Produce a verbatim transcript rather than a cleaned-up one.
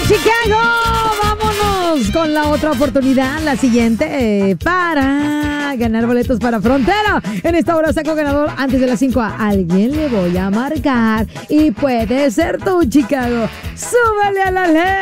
Chicago. Vámonos con la otra oportunidad, la siguiente, eh, para ganar boletos para Frontera. En esta hora saco ganador antes de las cinco. A alguien le voy a marcar y puede ser tú, Chicago. Súbele a la ley.